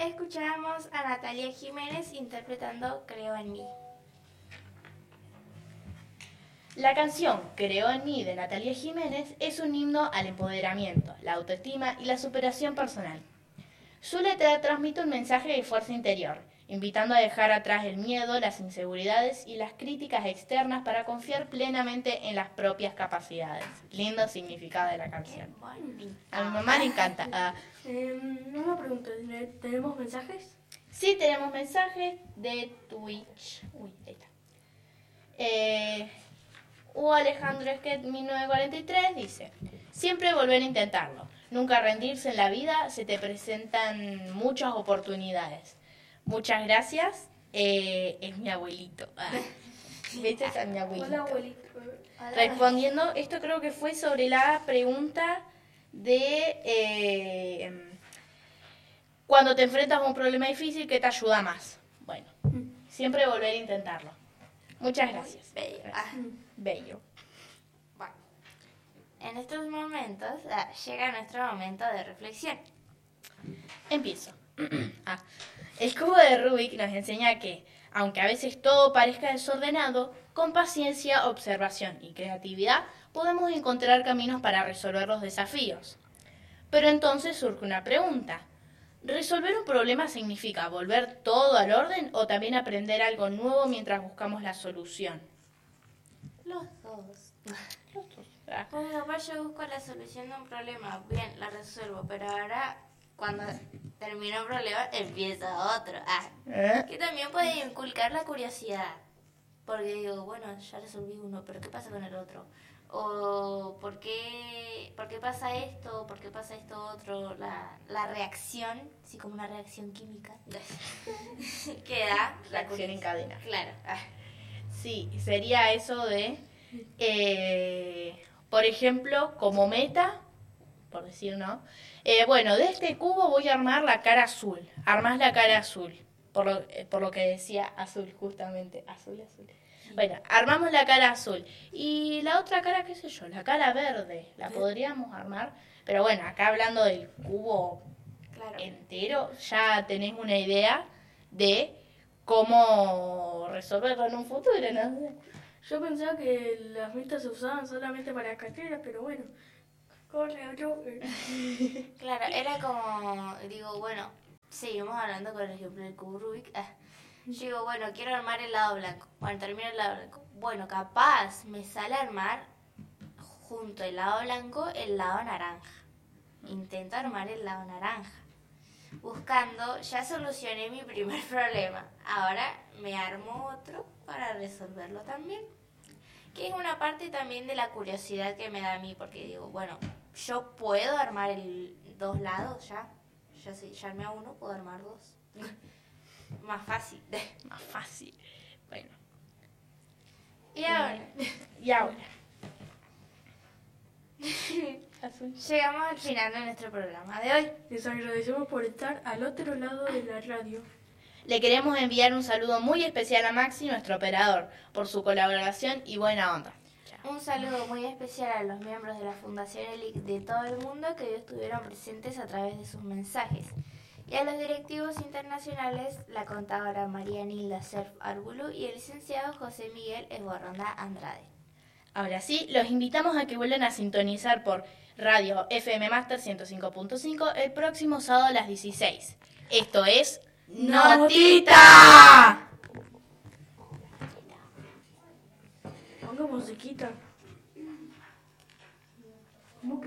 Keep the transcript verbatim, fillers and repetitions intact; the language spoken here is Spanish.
escuchamos a Natalia Jiménez interpretando Creo en mí. La canción Creo en mí de Natalia Jiménez es un himno al empoderamiento, la autoestima y la superación personal. Su letra transmite un mensaje de fuerza interior, invitando a dejar atrás el miedo, las inseguridades y las críticas externas para confiar plenamente en las propias capacidades. Lindo significado de la canción. A mi mamá le encanta. Ah, Eh, una pregunta, ¿tenemos mensajes? sí, tenemos mensajes de Twitch. Uy, ahí está. Eh, Hugo Alejandro Esquet mil novecientos cuarenta y tres dice: siempre volver a intentarlo. Nunca rendirse en la vida, se te presentan muchas oportunidades. Muchas gracias. Eh, es mi abuelito. Ah, ¿viste? Es mi abuelito. Hola, abuelito. Respondiendo, esto creo que fue sobre la pregunta de eh, cuando te enfrentas a un problema difícil, ¿qué te ayuda más? Bueno, siempre volver a intentarlo. Muchas gracias. Bello. Gracias. Ah, Bello. bueno. En estos momentos ah, llega nuestro momento de reflexión. Empiezo. Ah, el cubo de Rubik nos enseña que, aunque a veces todo parezca desordenado, con paciencia, observación y creatividad podemos encontrar caminos para resolver los desafíos. Pero entonces surge una pregunta. ¿Resolver un problema significa volver todo al orden o también aprender algo nuevo mientras buscamos la solución? Los dos. Los dos. Ah, Pues capaz yo busco la solución de un problema, bien, la resuelvo, pero ahora cuando termino un problema empieza otro. Ah, ¿eh? que también puede inculcar la curiosidad, porque digo, bueno, ya resolví uno, pero ¿qué pasa con el otro? O ¿por qué, por qué pasa esto? ¿Por qué pasa esto otro? La, la reacción, sí, como una reacción química que da la Reacción en curiosidad. cadena. Claro. Ah, Sí, sería eso de, eh, por ejemplo, como meta, por decir no, eh, bueno, de este cubo voy a armar la cara azul. Armás la cara azul, por lo, eh, por lo que decía azul, justamente, azul, azul. Bueno, armamos la cara azul. Y la otra cara, qué sé yo, la cara verde, la podríamos armar. Pero bueno, acá hablando del cubo claro. entero, ya tenés una idea de cómo resolverlo en un futuro, ¿no? sé. Yo pensaba que las metas se usaban solamente para carreras, pero bueno. Corre, yo. eh. Claro, era como, digo, bueno, seguimos hablando con el ejemplo del cubo Rubik. Ah, yo digo, bueno, quiero armar el lado blanco. Bueno, termino el lado blanco. Bueno, capaz me sale armar junto al lado blanco el lado naranja. Intento armar el lado naranja. Buscando, ya solucioné mi primer problema. Ahora me armo otro para resolverlo también. Que es una parte también de la curiosidad que me da a mí, porque digo, bueno, yo puedo armar el dos lados ya. Ya sé, ya armé a uno, puedo armar dos. Más fácil. Más fácil. Bueno, Y ahora, y ahora. Azul. llegamos al final de nuestro programa de hoy. Les agradecemos por estar al otro lado de la radio. Le queremos enviar un saludo muy especial a Maxi, nuestro operador, por su colaboración y buena onda. Un saludo muy especial a los miembros de la Fundación E L I C de todo el mundo que hoy estuvieron presentes a través de sus mensajes. Y a los directivos internacionales, la contadora María Nilda Cerf Arbulu y el licenciado José Miguel Esborronda Andrade. Ahora sí, los invitamos a que vuelvan a sintonizar por Radio F M Master ciento cinco punto cinco el próximo sábado a las dieciséis. Esto es ¡Notita! Ponga musiquita.